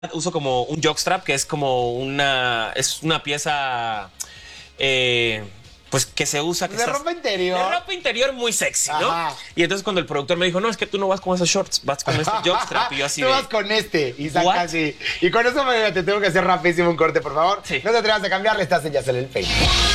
uso como un jockstrap, que es como es una pieza, pues que se usa. De ropa interior. De ropa interior muy sexy, ¿no? Ajá. Y entonces cuando el productor me dijo, no, es que tú no vas con esos shorts, vas con este jockstrap. Y yo así Tú de, vas con este y saca ¿what? así. Y con eso te tengo que hacer rapidísimo un corte, por favor. Sí. No te atrevas a cambiarle, estás en Ya Sale el Fake.